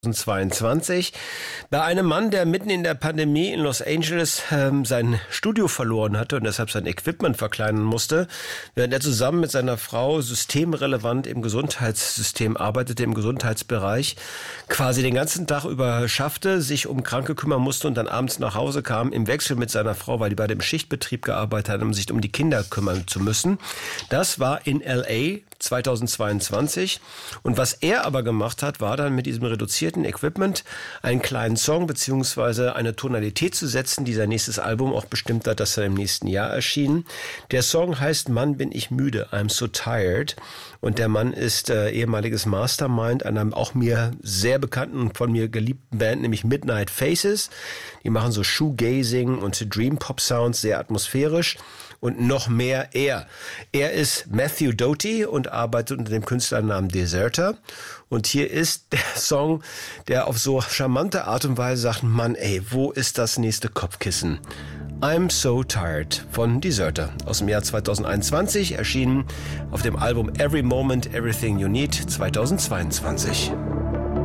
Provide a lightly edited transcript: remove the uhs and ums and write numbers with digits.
2022 bei einem Mann, der mitten in der Pandemie in Los Angeles sein Studio verloren hatte und deshalb sein Equipment verkleinern musste, während er zusammen mit seiner Frau systemrelevant im Gesundheitssystem arbeitete, im Gesundheitsbereich, quasi den ganzen Tag über schaffte, sich um Kranke kümmern musste und dann abends nach Hause kam, im Wechsel mit seiner Frau, weil die beide im Schichtbetrieb gearbeitet haben, um sich um die Kinder kümmern zu müssen. Das war in L.A. 2022. Und was er aber gemacht hat, war dann mit diesem reduzierten Equipment einen kleinen Song beziehungsweise eine Tonalität zu setzen, die sein nächstes Album auch bestimmt hat, das er im nächsten Jahr erschien. Der Song heißt Mann, bin ich müde, I'm so tired. Und der Mann ist ehemaliges Mastermind einer auch mir sehr bekannten und von mir geliebten Band, nämlich Midnight Faces. Die machen so Shoegazing und Dream Pop Sounds, sehr atmosphärisch. Und noch mehr er. Er ist Matthew Doty und arbeitet unter dem Künstlernamen Deserter. Und hier ist der Song, der auf so charmante Art und Weise sagt, Mann, ey, wo ist das nächste Kopfkissen? I'm So Tired von Deserter aus dem Jahr 2021, erschienen auf dem Album Every Moment, Everything You Need 2022.